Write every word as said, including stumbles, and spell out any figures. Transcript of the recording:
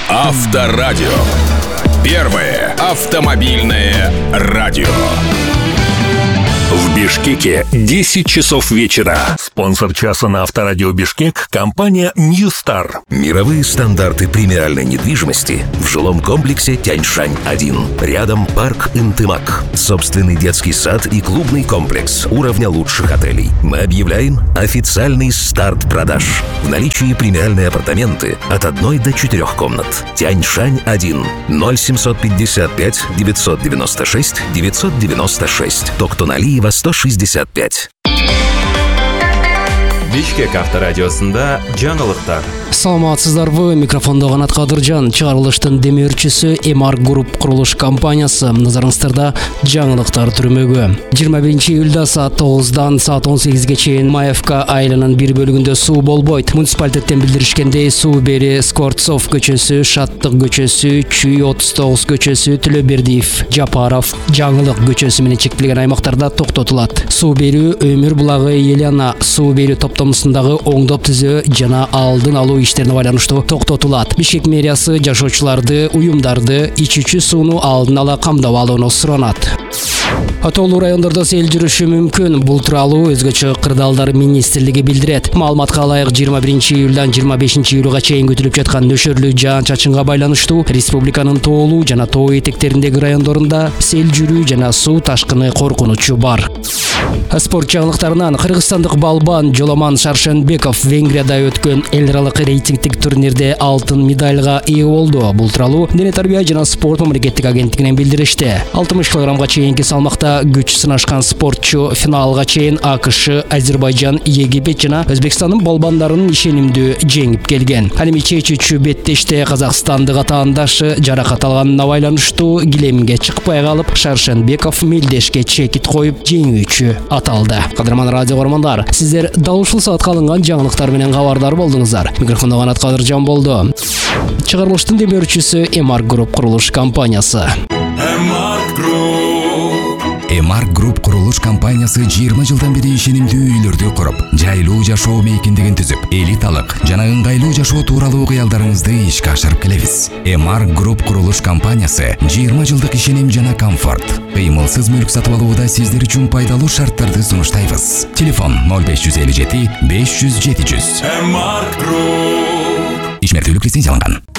Авторадио. Первое автомобильное радио. В Бишкеке десять часов вечера. Спонсор часа на Авторадио Бишкек — компания New Star. Мировые стандарты премиальной недвижимости в жилом комплексе Тяньшань один. Рядом парк Интымак. Собственный детский сад и клубный комплекс уровня лучших отелей. Мы объявляем официальный старт продаж. В наличии премиальные апартаменты от одной до четырех комнат. Тяньшань один. ноль семьсот пятьдесят пять девятьсот девяносто шесть девятьсот девяносто шесть. Токтоналиева сто шестьдесят пять. Бишкек авторадиосында жаңылыктар. Саламатсыздарбы, микрофонда Канат Кадыржан. Чыгарылыштын демеушүсү Эмарк Груп курулуш компаниясы. Назарыңыздарда жаңылыктар түрмөгү. жыйырма биринчи июлда саат тогуздан саат он сегизге чейин Маевка айылынын бир бөлүгүндө суу болбойт. Муниципалитеттен билдиришкендей, суу бери Скворцов көчөсү, Шаттык көчөсү, Чүй отуз тогуз көчөсү, Төлөбердиев, Жапаров, Жаңылык көчөсү менен чектелген аймактарда токтотулат. Суу берүү Өмүр булагы, Елена суу берүү топтомусундагы оңдоп түзөө жана алдын алуу иштерине байланыштуу токтотулат. Бишкек мэриясы жашоочуларды, уюмдарды ичүүчү сууну алдын ала камдап алууну суранат. Атолуу райондордо сел жүрүшү мүмкүн. Бул тууралуу өзгөчө кырдаалдар министрлиги билдирет. Маалыматка ылайык, жыйырма биринчи июлдан жыйырма бешинчи июлга чейин күтүлүп жаткан нөшөрлүү жаан-чачынга байланыштуу республиканын тоолуу жана тоо этектериндеги райондорунда сел жүрүү жана суу ташкыны коркунучу бар. Спорт жаңылыктарынан кыргызстандык балбан Жоламан Шаршенбеков Венгрияда өткөн эл аралык рейтингдик турнирде алтын медальга ээ болду. Бул тууралуу Дене тарбия жана спорт мамлекеттик агенттигинен билдиришти. алтымыш килограммга чейинки салмакта күч сынашкан спортчу финалга чейин АКШ, Азербайжан, Египет жана Өзбекстандын балбандарын ишенимдүү жеңип келген. Ал эми чечүүчү беттеште казакстандык атаандашы жаракат алганына байланыштуу килемге чыкпай калып, Шаршенбеков мелдешке чекит коюп жеңүүчү аталды. Кадырман радио көрөрмандар, сиздер дал ушул саатка алынган жаңылыктар менен кабардар болдуңуздар. Микрофондо Канат Кадыржан болду. Чыгарылыштын демөөрчүсү Эмарк Груп курулуш компаниясы. Эмарк Груп. Эмарк Груп курулуш компаниясы жыйырма жылдан бери ишенимдүү үйлөрдү куруп, жайлуу жашоо мейкиндигин түзүп, элиталык жана ыңгайлуу жашоо тууралуу кыялдарыңызды ишке ашырып келебиз. Эмарк Груп курулуш компаниясы жыйырма жылдык ишеним жана комфорт. Кыймылсыз мүлк сатып алууда сиздер үчүн пайдалуу шарттарды сунуштайбыз. Телефон ноль беш жүз элүү жети беш жүз жети жүз. Эмарк Груп. Ишмердүүлүк лицензияланган.